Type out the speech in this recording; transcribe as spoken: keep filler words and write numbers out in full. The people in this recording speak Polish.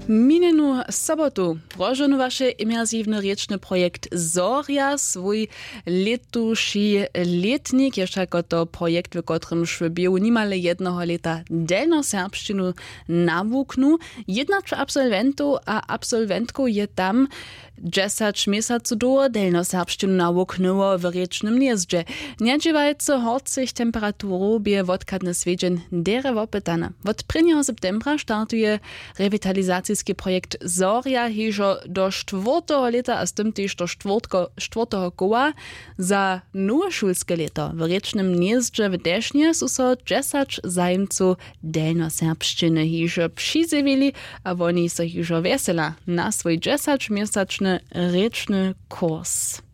Minenu sobotu prožonovaše imerzivny riečny projekt Zoria swój letuši letnik, jeszcze jako to projekt, w którym szwebieł nimale jednego leta delnoserbszczynu nawuknu. Jednakże absolwentów a absolwentków je tam dziesięć miesięcy do delnoserbszczynu nawuknęło w riecznym gniezdzie. Niedziewajce horcych temperaturów bie wodkadny swiedzień derewo pytane. Od pierwszego septembra startuje rewitalizacyjski projekt Zoria hižo do czwartego leta, a z tym też do czwartego koła za nowe szulskie leto. W riecznym gniezdzie w Desznie są so dziesięć zajmców delnoserbszczyny hižo přizywili, a oni so hižo wesela na swój dziesięciomiesięczny rieczny kurs.